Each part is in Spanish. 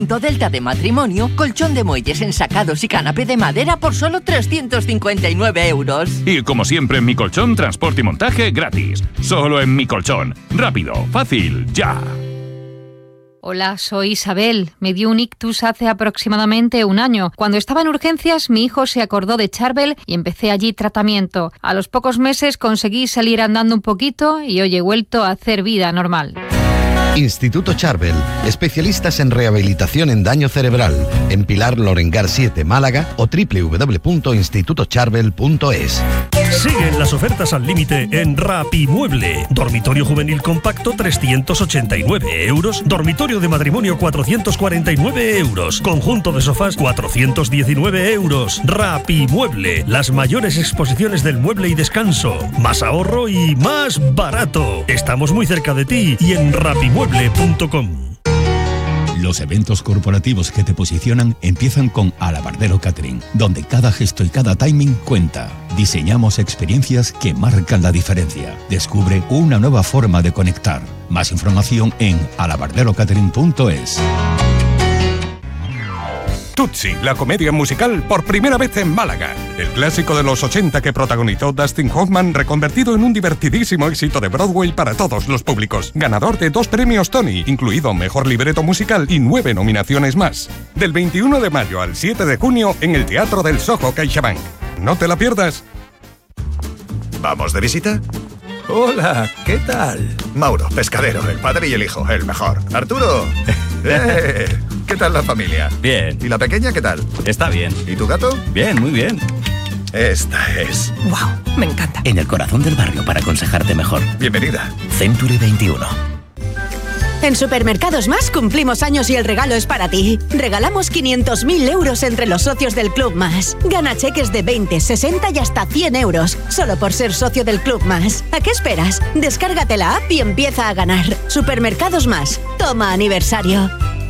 Delta de matrimonio, colchón de muelles ensacados y canapé de madera por solo 359 euros. Y como siempre en Mi Colchón, transporte y montaje gratis. Solo en Mi Colchón. Rápido, fácil, ya. Hola, soy Isabel. Me dio un ictus hace aproximadamente un año. Cuando estaba en urgencias, mi hijo se acordó de Charvel y empecé allí tratamiento. A los pocos meses conseguí salir andando un poquito y hoy he vuelto a hacer vida normal. Instituto Charvel, especialistas en rehabilitación en daño cerebral, en Pilar Lorengar 7, Málaga o www.institutocharvel.es. Siguen las ofertas al límite en Rapimueble. Dormitorio juvenil compacto 389 euros. Dormitorio de matrimonio 449 euros. Conjunto de sofás 419 euros. Rapimueble. Las mayores exposiciones del mueble y descanso. Más ahorro y más barato. Estamos muy cerca de ti y en rapimueble.com. Los eventos corporativos que te posicionan empiezan con Alabardero Catering, donde cada gesto y cada timing cuenta. Diseñamos experiencias que marcan la diferencia. Descubre una nueva forma de conectar. Más información en alabarderocatering.es. Tootsie, la comedia musical por primera vez en Málaga. El clásico de los 80 que protagonizó Dustin Hoffman, reconvertido en un divertidísimo éxito de Broadway para todos los públicos. Ganador de 2 premios Tony, incluido Mejor Libreto Musical y 9 nominaciones más. Del 21 de mayo al 7 de junio en el Teatro del Soho CaixaBank. No te la pierdas. ¿Vamos de visita? Hola, ¿qué tal? Mauro, pescadero, el padre y el hijo, el mejor. Arturo. ¿Qué tal la familia? Bien. ¿Y la pequeña qué tal? Está bien. ¿Y tu gato? Bien, muy bien. Esta es... ¡Wow! Me encanta. En el corazón del barrio para aconsejarte mejor. Bienvenida. Century 21. En Supermercados Más cumplimos años y el regalo es para ti. Regalamos 500.000 euros entre los socios del Club Más. Gana cheques de 20, 60 y hasta 100 euros. Solo por ser socio del Club Más. ¿A qué esperas? Descárgate la app y empieza a ganar. Supermercados Más. Toma aniversario.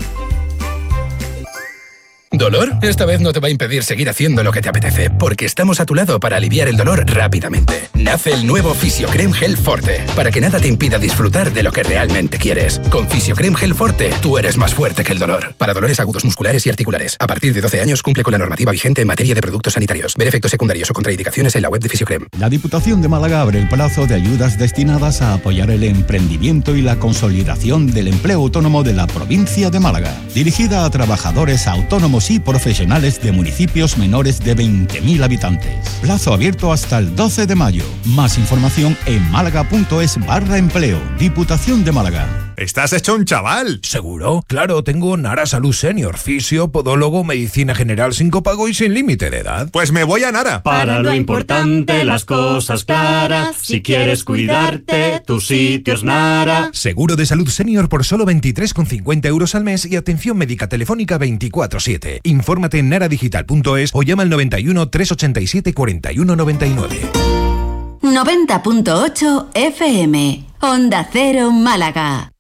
¿Dolor? Esta vez no te va a impedir seguir haciendo lo que te apetece, porque estamos a tu lado para aliviar el dolor rápidamente. Nace el nuevo Fisiocrem Gel Forte, para que nada te impida disfrutar de lo que realmente quieres. Con Fisiocrem Gel Forte, tú eres más fuerte que el dolor. Para dolores agudos musculares y articulares. A partir de 12 años cumple con la normativa vigente en materia de productos sanitarios. Ver efectos secundarios o contraindicaciones en la web de Fisiocrem. La Diputación de Málaga abre el plazo de ayudas destinadas a apoyar el emprendimiento y la consolidación del empleo autónomo de la provincia de Málaga. Dirigida a trabajadores autónomos y profesionales de municipios menores de 20.000 habitantes. Plazo abierto hasta el 12 de mayo. Más información en málaga.es/empleo. Diputación de Málaga. ¿Estás hecho un chaval? ¿Seguro? Claro, tengo Nara Salud Senior, fisio, podólogo, medicina general sin copago y sin límite de edad. Pues me voy a Nara. Para lo importante, las cosas claras. Si quieres cuidarte, tu sitio es Nara. Seguro de salud senior por solo 23,50 euros al mes y atención médica telefónica 24/7. Infórmate en naradigital.es o llama al 91 387 4199. 90.8 FM. Onda Cero Málaga.